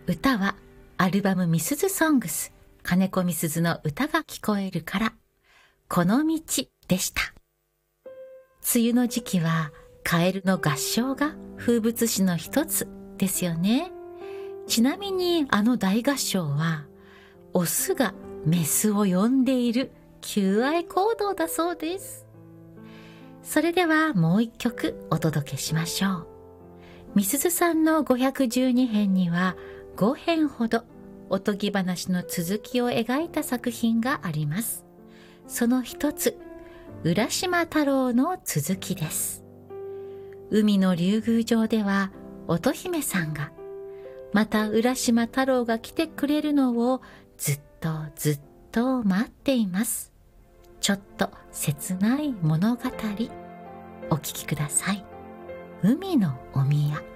歌はアルバムミスズソングス、金子みすずの歌が聞こえるから、この道でした。梅雨の時期はカエルの合唱が風物詩の一つですよね。ちなみにあの大合唱はオスがメスを呼んでいる求愛行動だそうです。それではもう一曲お届けしましょう。みすずさんの512編には5編ほどおとぎ話の続きを描いた作品があります。その一つ、浦島太郎の続きです。海の竜宮城では乙姫さんが、また浦島太郎が来てくれるのをずっとずっと待っています。ちょっと切ない物語、お聞きください。海のお宮。